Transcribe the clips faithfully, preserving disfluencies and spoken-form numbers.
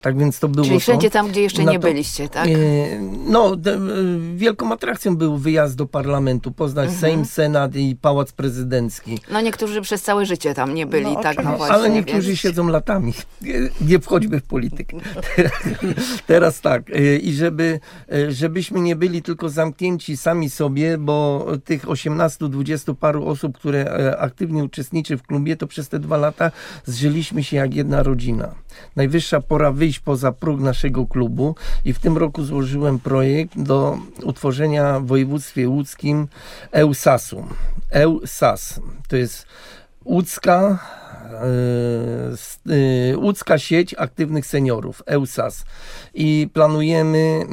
Tak więc to było. Czyli wszędzie to. tam, gdzie jeszcze Na nie to, byliście, tak? E, no, de, wielką atrakcją był wyjazd do parlamentu, poznać mhm. Sejm, Senat i Pałac Prezydencki. No niektórzy przez całe życie tam nie byli, no, tak? No właśnie, ale niektórzy więc... siedzą latami. Nie, nie wchodźmy w politykę. Teraz tak. I żeby, żebyśmy nie byli tylko zamknięci sami sobie, bo tych osiemnastu, dwudziestu paru osób, które aktywnie uczestniczy w klubie, to przez te dwa lata zżyliśmy się jak jedna rodzina. Najwyższa pora wyjść poza próg naszego klubu i w tym roku złożyłem projekt do utworzenia w województwie łódzkim E U S A S-u. E U S A S. To jest łódzka, yy, yy, łódzka sieć aktywnych seniorów, E U S A S. I planujemy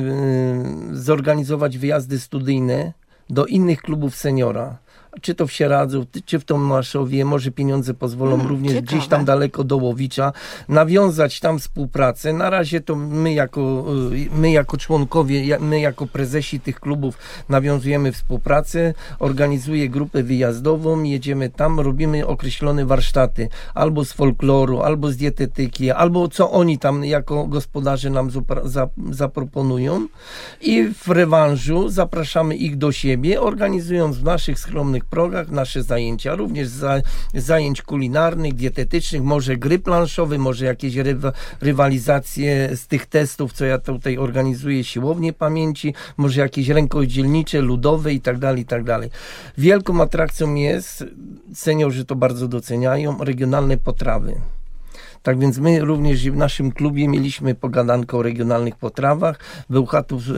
yy, zorganizować wyjazdy studyjne do innych klubów seniora. Czy to w Sieradzu, czy w Tomaszowie, może pieniądze pozwolą hmm, również ciekawe. Gdzieś tam daleko do Łowicza, nawiązać tam współpracę. Na razie to my jako, my jako członkowie, my jako prezesi tych klubów nawiązujemy współpracę, organizuję grupę wyjazdową, jedziemy tam, robimy określone warsztaty, albo z folkloru, albo z dietetyki, albo co oni tam jako gospodarze nam zaproponują i w rewanżu zapraszamy ich do siebie, organizując w naszych skromnych progach nasze zajęcia, również za, zajęć kulinarnych, dietetycznych, może gry planszowe, może jakieś rywa, rywalizacje z tych testów, co ja tutaj organizuję, siłownie pamięci, może jakieś rękodzielnicze, ludowe i tak dalej, i tak dalej. Wielką atrakcją jest, seniorzy to bardzo doceniają, regionalne potrawy. Tak więc my również w naszym klubie mieliśmy pogadankę o regionalnych potrawach. Bełchatów y,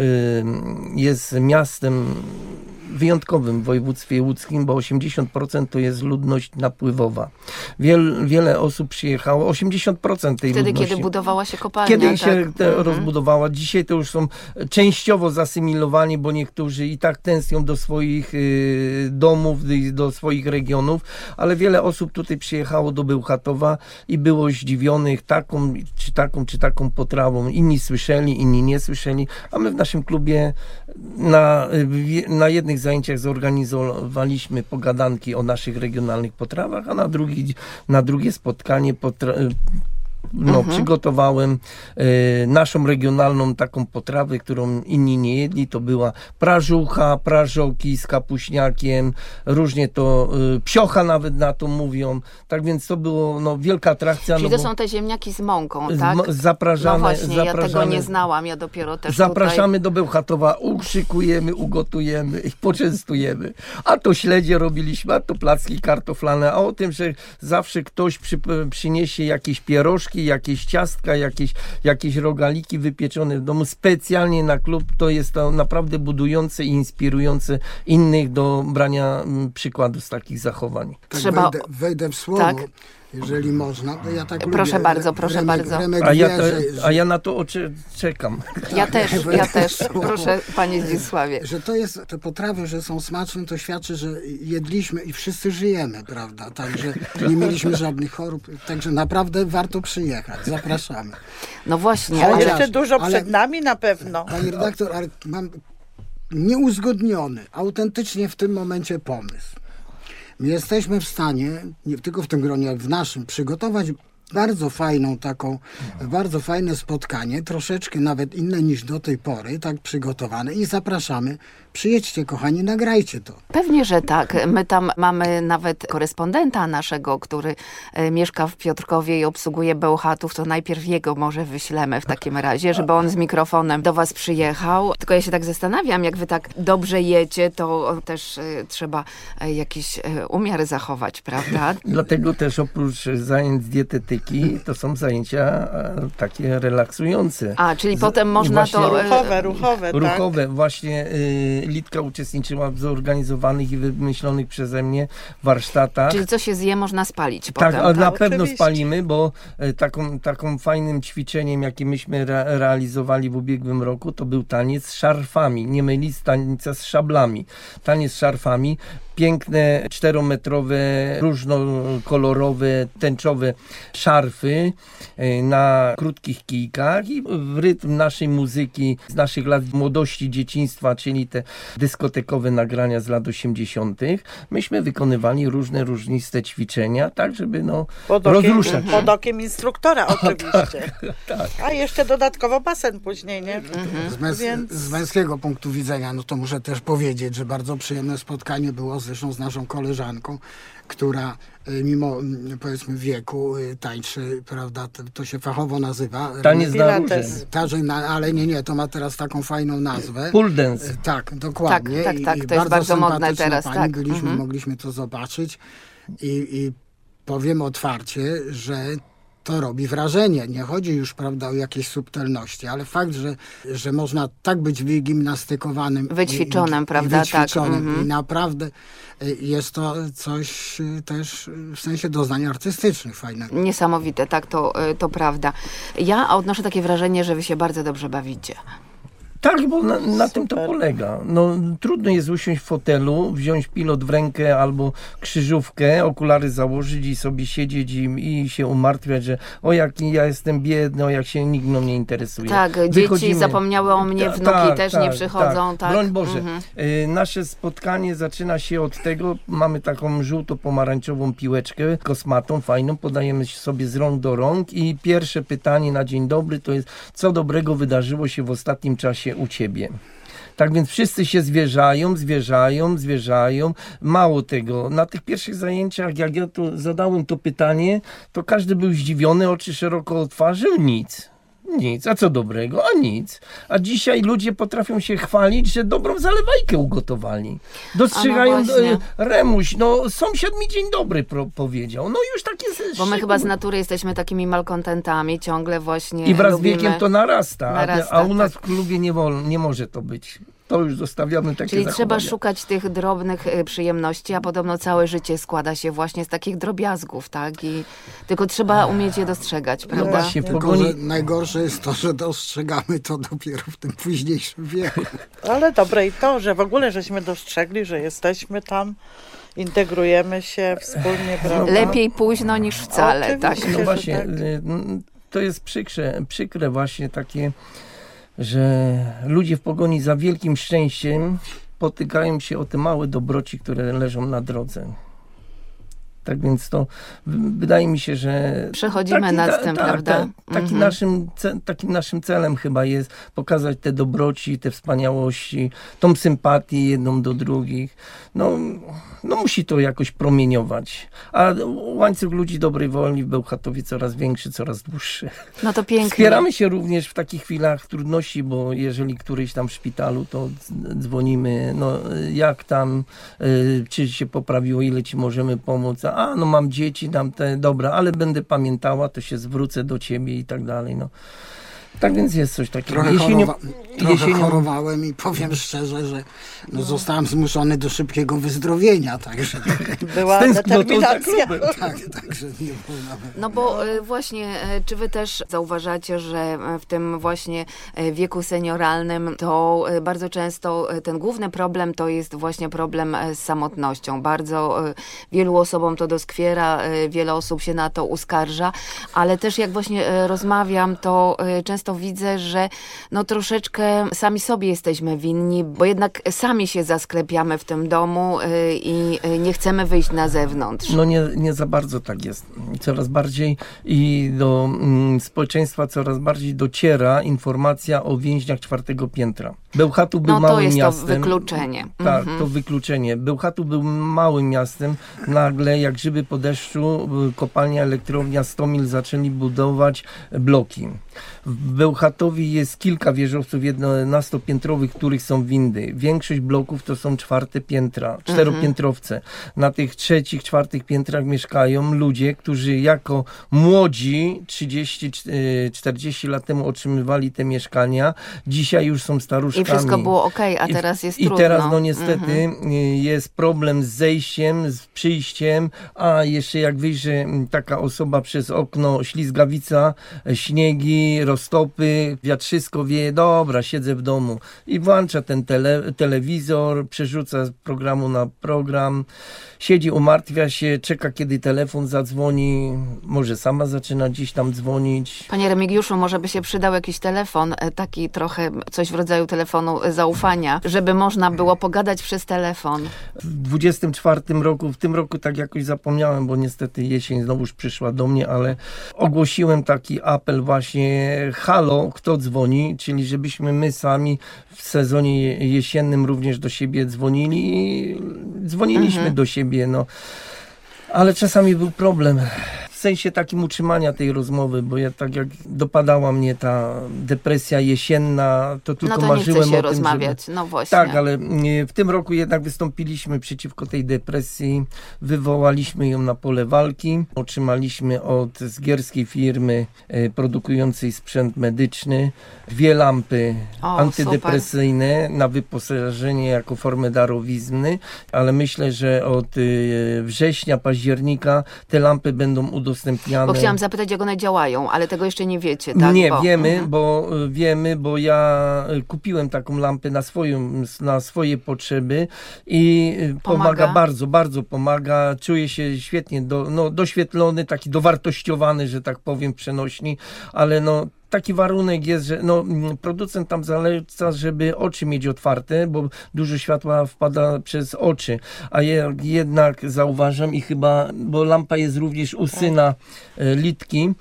jest miastem wyjątkowym w województwie łódzkim, bo osiemdziesiąt procent to jest ludność napływowa. Wiel, wiele osób przyjechało, osiemdziesiąt procent tej Wtedy, ludności. kiedy budowała się kopalnia. Kiedy tak? się te mhm. rozbudowała. Dzisiaj to już są częściowo zasymilowani, bo niektórzy i tak tęsknią do swoich y, domów, do swoich regionów, ale wiele osób tutaj przyjechało do Bełchatowa i było zdziwionych taką, czy taką, czy taką potrawą. Inni słyszeli, inni nie słyszeli, a my w naszym klubie na, na jednych zajęciach zorganizowaliśmy pogadanki o naszych regionalnych potrawach, a na, drugi, na drugie spotkanie potra- no, mhm. przygotowałem y, naszą regionalną taką potrawę, którą inni nie jedli. To była prażucha, prażoki z kapuśniakiem, różnie to, y, psiocha nawet na to mówią. Tak więc to było no, wielka atrakcja. Czyli no, to są te ziemniaki z mąką, z, tak? Zapraszamy. No właśnie, zapraszamy, ja tego nie znałam, ja dopiero też Zapraszamy tutaj... do Bełchatowa, ukrzykujemy, ugotujemy i poczęstujemy. A to śledzie robiliśmy, a to placki kartoflane, a o tym, że zawsze ktoś przy, przyniesie jakieś pierożki, jakieś ciastka, jakieś, jakieś rogaliki wypieczone w domu specjalnie na klub, to jest to naprawdę budujące i inspirujące innych do brania m, przykładu z takich zachowań. Tak, Trzeba... wejdę, wejdę w słowo. Tak? Jeżeli można, to ja tak Proszę lubię. bardzo, proszę Remek, bardzo. Remek A ja, wie, to, że, a ja na to oczy czekam. Ja też, ja też. Proszę, panie Zdzisławie. Że to jest, te potrawy, że są smaczne, to świadczy, że jedliśmy i wszyscy żyjemy, prawda? Także nie mieliśmy żadnych chorób. Także naprawdę warto przyjechać. Zapraszamy. No właśnie. Ale Ale... jeszcze dużo ale, przed nami na pewno. Pani redaktor, ale mam nieuzgodniony, autentycznie w tym momencie pomysł. My jesteśmy w stanie, nie tylko w tym gronie, ale w naszym, przygotować bardzo fajną taką, bardzo fajne spotkanie, troszeczkę nawet inne niż do tej pory, tak przygotowane i zapraszamy. Przyjedźcie, kochani, nagrajcie to. Pewnie, że tak. My tam mamy nawet korespondenta naszego, który e, mieszka w Piotrkowie i obsługuje Bełchatów, to najpierw jego może wyślemy w takim razie, żeby on z mikrofonem do was przyjechał. Tylko ja się tak zastanawiam, jak wy tak dobrze jecie, to też e, trzeba e, jakiś e, umiar zachować, prawda? Dlatego też oprócz zajęć dietetyki, to są zajęcia e, takie relaksujące. A, czyli Z, potem można to... E, ruchowe, ruchowe, tak. Ruchowe, właśnie y, Litka uczestniczyła w zorganizowanych i wymyślonych przeze mnie warsztatach. Czyli co się zje, można spalić tak, potem. ale Tak, na pewno oczywiście. spalimy, bo y, taką, taką fajnym ćwiczeniem, jakie myśmy re, realizowali w ubiegłym roku, to był taniec z szarfami. Nie mylić tańca z szablami. Taniec z szarfami. Piękne, czterometrowe, różnokolorowe, tęczowe szarfy szarfy na krótkich kijkach i w rytm naszej muzyki z naszych lat młodości, dzieciństwa, czyli te dyskotekowe nagrania z lat osiemdziesiątych, myśmy wykonywali różne różniste ćwiczenia, tak żeby no Pod okiem, rozruszać. pod okiem instruktora oczywiście. Tak. A jeszcze dodatkowo basen później, nie? Z, męs- Więc- z męskiego punktu widzenia, no to muszę też powiedzieć, że bardzo przyjemne spotkanie było zresztą z naszą koleżanką, która y, mimo mm, powiedzmy wieku y, tańczy, prawda, to, to się fachowo nazywa. Taniec na róże. Pilates. Tarzy na, ale nie, nie, to ma teraz taką fajną nazwę. Pole dance. Y, Tak, dokładnie. Tak, tak, I- tak, i to jest bardzo modne sympatyczna teraz, Pani. tak. Byliśmy, Mhm. mogliśmy to zobaczyć i, i powiem otwarcie, że to robi wrażenie. Nie chodzi już, prawda, o jakieś subtelności, ale fakt, że, że można tak być wygimnastykowanym. Wyćwiczonym, i, i, prawda, I wyćwiczonym. tak, mhm. I naprawdę y, jest to coś y, też y, w sensie doznań artystycznych fajnego. Niesamowite, tak, to, y, to prawda. Ja odnoszę takie wrażenie, że wy się bardzo dobrze bawicie. Tak, bo na, na tym to Super. polega. No, trudno jest usiąść w fotelu, wziąć pilot w rękę albo krzyżówkę, okulary założyć i sobie siedzieć i, i się umartwiać, że o jak ja jestem biedny, o jak się nikt mną nie interesuje. Tak, dzieci Wychodzimy. zapomniały o mnie, Ta- wnuki tak, też tak, nie przychodzą. Tak. Broń Boże. Mhm. Y, nasze spotkanie zaczyna się od tego, mamy taką żółto-pomarańczową piłeczkę kosmatą, fajną, podajemy sobie z rąk do rąk i pierwsze pytanie na dzień dobry to jest, co dobrego wydarzyło się w ostatnim czasie u ciebie. Tak więc wszyscy się zwierzają, zwierzają, zwierzają. Mało tego, na tych pierwszych zajęciach, jak ja to zadałem to pytanie, to każdy był zdziwiony, oczy szeroko otwarzył, nic. Nic. A co dobrego? A nic. A dzisiaj ludzie potrafią się chwalić, że dobrą zalewajkę ugotowali. Dostrzegają, A no właśnie. e, Remuś, no sąsiad mi dzień dobry pro, powiedział. No już takie Bo my chyba z natury jesteśmy takimi malkontentami, ciągle właśnie I wraz z lubimy... wiekiem to narasta, a- narasta, a u nas tak. w klubie nie, wol, nie może to być. To już zostawiamy takie Czyli zachowania. trzeba szukać tych drobnych y, przyjemności, a podobno całe życie składa się właśnie z takich drobiazgów, tak? I tylko trzeba umieć je dostrzegać, prawda? właśnie, w Tylko, pogoni... że najgorsze jest to, że dostrzegamy to dopiero w tym późniejszym wieku. Ale dobre i to, że w ogóle żeśmy dostrzegli, że jesteśmy tam, integrujemy się wspólnie, prawda? Lepiej późno niż wcale, tak? Oczywiście. No że właśnie, tak. y, n- to jest przykre, przykre właśnie takie, że ludzie w pogoni za wielkim szczęściem potykają się o te małe dobroci, które leżą na drodze. Tak więc to w- wydaje mi się, że... Przechodzimy nad tym, prawda? taki Mhm. naszym, ce, takim naszym celem chyba jest pokazać te dobroci, te wspaniałości, tą sympatię jedną do drugich. No, no musi to jakoś promieniować. A łańcuch ludzi dobrej woli w Bełchatowie coraz większy, coraz dłuższy. No to pięknie. Wspieramy się również w takich chwilach trudności, bo jeżeli któryś tam w szpitalu, to dz- dzwonimy, no jak tam, y, czy się poprawiło, ile ci możemy pomóc. A no mam dzieci, dam te, dobra, ale będę pamiętała, to się zwrócę do ciebie i tak dalej. No. Tak więc jest coś takiego. Trochę, Jesienią- chorowa- trochę jesienią- chorowałem i powiem szczerze, że no, zostałem zmuszony do szybkiego wyzdrowienia, także Była Stęsknotą za determinacja. klubem. tak, także nie było nawet. No bo y, właśnie, y, czy wy też zauważacie, że y, w tym właśnie y, wieku senioralnym to y, bardzo często y, ten główny problem to jest właśnie problem y, z samotnością. Bardzo y, wielu osobom to doskwiera, y, wiele osób się na to uskarża, ale też jak właśnie y, rozmawiam, to y, często widzę, że no troszeczkę sami sobie jesteśmy winni, bo jednak sami się zasklepiamy w tym domu y, i y, nie chcemy wyjść na zewnątrz. No nie, nie za bardzo tak jest. Coraz bardziej i do mm, społeczeństwa coraz bardziej dociera informacja o więźniach czwartego piętra. Bełchatów był No to małym jest miastem. to wykluczenie. Tak, Mhm. to wykluczenie. Bełchatów był małym miastem. Nagle, jak grzyby po deszczu, y, kopalnia, elektrownia, Stomil zaczęli budować bloki. W Bełchatowie jest kilka wieżowców jedenastopiętrowych, których są windy. Większość bloków to są czwarte piętra, czteropiętrowce. Na tych trzecich, czwartych piętrach mieszkają ludzie, którzy jako młodzi trzydzieści czterdzieści lat temu otrzymywali te mieszkania. Dzisiaj już są staruszkami. I wszystko było okej, a I- teraz jest I trudno. teraz no niestety Mhm. y, jest problem z zejściem, z przyjściem, a jeszcze jak wyjrzy m, taka osoba przez okno, ślizgawica, e, śniegi, drzwi, roztopy, wiatrzysko wieje, dobra, siedzę w domu i włącza ten tele, telewizor, przerzuca z programu na program, siedzi, umartwia się, czeka kiedy telefon zadzwoni, może sama zaczyna gdzieś tam dzwonić. Panie Remigiuszu, może by się przydał jakiś telefon, taki trochę coś w rodzaju telefonu zaufania, żeby można było pogadać przez telefon. W dwudziestym czwartym roku, w tym roku tak jakoś zapomniałem, bo niestety jesień znowuż przyszła do mnie, ale ogłosiłem taki apel właśnie, halo, kto dzwoni, czyli żebyśmy my sami w sezonie jesiennym również do siebie dzwonili i dzwoniliśmy mhm. do siebie, no. Ale czasami był problem. W sensie takim utrzymania tej rozmowy, bo ja tak jak dopadała mnie ta depresja jesienna, to tylko no to marzyłem nie chce się o tym, rozmawiać, żeby... no właśnie. Tak, ale w tym roku jednak wystąpiliśmy przeciwko tej depresji, wywołaliśmy ją na pole walki, otrzymaliśmy od zgierskiej firmy produkującej sprzęt medyczny dwie lampy o, antydepresyjne super. Na wyposażenie jako formę darowizny, ale myślę, że od września, października te lampy będą udostępniane. Bo chciałam zapytać, jak one działają, ale tego jeszcze nie wiecie, tak? Nie, bo... wiemy, mhm. bo wiemy, bo ja kupiłem taką lampę na, swoją, na swoje potrzeby i pomaga. pomaga bardzo, bardzo pomaga. Czuję się świetnie do, no, doświetlony, taki dowartościowany, że tak powiem, przenośni, ale no taki warunek jest, że no, producent tam zaleca, żeby oczy mieć otwarte, bo dużo światła wpada przez oczy. A ja jednak zauważam i chyba, bo lampa jest również u syna Litki,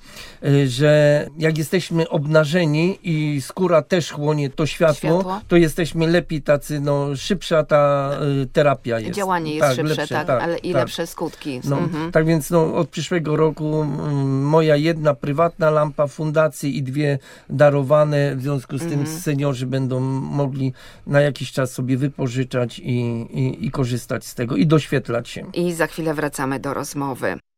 że jak jesteśmy obnażeni i skóra też chłonie to światło, światło? to jesteśmy lepiej tacy, no szybsza ta terapia jest. Działanie jest tak, szybsze, lepsze, tak, tak, ale i tak. lepsze skutki. No, mhm. Tak więc no, od przyszłego roku moja jedna prywatna lampa fundacji i dwie darowane, w związku z tym mm. seniorzy będą mogli na jakiś czas sobie wypożyczać i, i, i korzystać z tego i doświetlać się. I za chwilę wracamy do rozmowy.